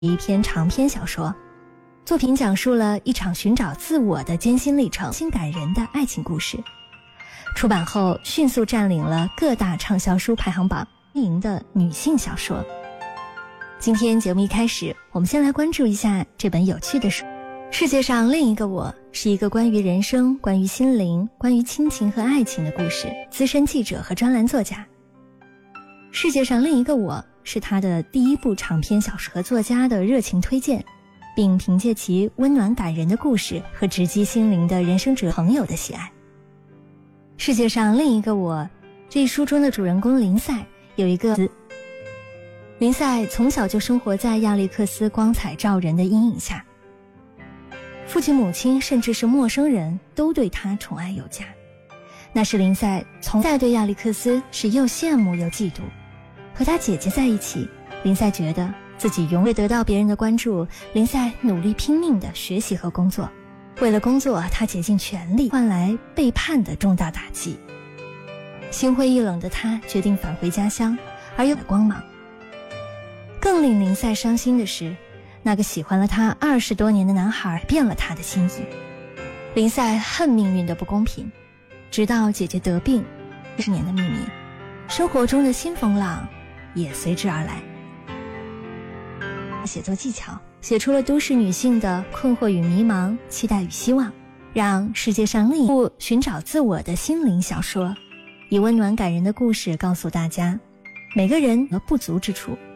一篇长篇小说，作品讲述了一场寻找自我的艰辛历程，心感人的爱情故事。出版后迅速占领了各大畅销书排行榜的女性小说。今天节目一开始，我们先来关注一下这本有趣的书。世界上另一个我是一个关于人生、关于心灵、关于亲情和爱情的故事。资深记者和专栏作家。世界上另一个我是他的第一部长篇小说和作家的热情推荐，并凭借其温暖感人的故事和直击心灵的人生哲朋友的喜爱。世界上另一个我，这一书中的主人公林赛有一个林赛从小就生活在亚历克斯光彩照人的阴影下，父亲母亲甚至是陌生人都对他宠爱有加。那是林赛从来对亚历克斯是又羡慕又嫉妒。和他姐姐在一起，林赛觉得自己永远得到别人的关注。林赛努力拼命地学习和工作，为了工作他竭尽全力，换来背叛的重大打击。心灰意冷的他决定返回家乡，而有光芒。更令林赛伤心的是，那个喜欢了他20多年的男孩变了他的心意。林赛恨命运的不公平，直到姐姐得病，10年的秘密，生活中的新风浪也随之而来。写作技巧写出了都市女性的困惑与迷茫，期待与希望，让世界上另一部寻找自我的心灵小说，以温暖感人的故事告诉大家，每个人有不足之处，